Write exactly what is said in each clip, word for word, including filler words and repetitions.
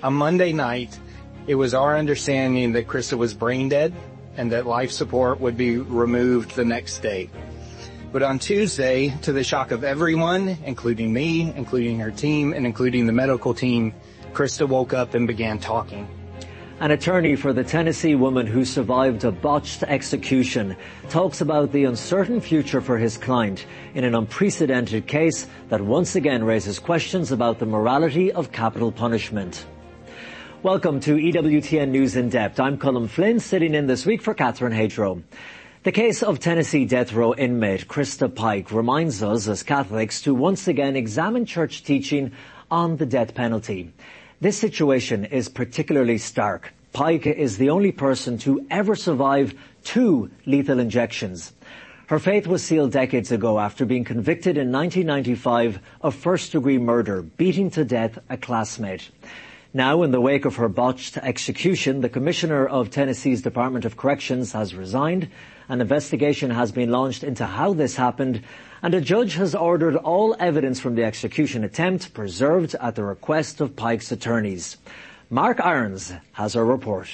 On Monday night, it was our understanding that Krista was brain dead and that life support would be removed the next day. But on Tuesday, to the shock of everyone, including me, including her team, and including the medical team, Krista woke up and began talking. An attorney for the Tennessee woman who survived a botched execution talks about the uncertain future for his client in an unprecedented case that once again raises questions about the morality of capital punishment. Welcome to E W T N News in Depth. I'm Colm Flynn, sitting in this week for Catherine Hadro. The case of Tennessee death row inmate Krista Pike reminds us as Catholics to once again examine church teaching on the death penalty. This situation is particularly stark. Pike is the only person to ever survive two lethal injections. Her fate was sealed decades ago after being convicted in nineteen ninety-five of first-degree murder, beating to death a classmate. Now, in the wake of her botched execution, the Commissioner of Tennessee's Department of Corrections has resigned. An investigation has been launched into how this happened, and a judge has ordered all evidence from the execution attempt preserved at the request of Pike's attorneys. Mark Irons has a report.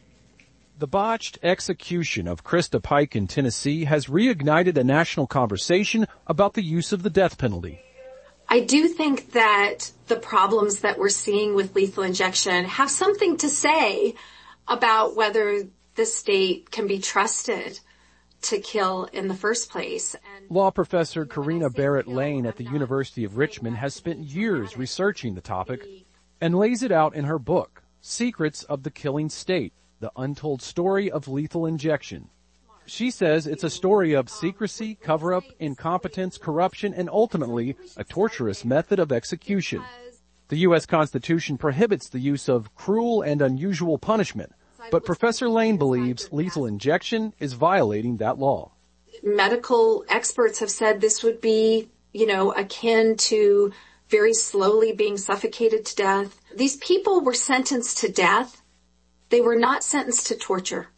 The botched execution of Krista Pike in Tennessee has reignited a national conversation about the use of the death penalty. I do think that the problems that we're seeing with lethal injection have something to say about whether the state can be trusted to kill in the first place. And Law professor Karina Barrett Lane at the University of Richmond has spent years researching the topic and lays it out in her book, Secrets of the Killing State, The Untold Story of Lethal Injection. She says it's a story of secrecy, cover-up, incompetence, corruption, and ultimately a torturous method of execution. The U S Constitution prohibits the use of cruel and unusual punishment, but Professor Lane believes lethal injection is violating that law. Medical experts have said this would be, you know, akin to very slowly being suffocated to death. These people were sentenced to death. They were not sentenced to torture.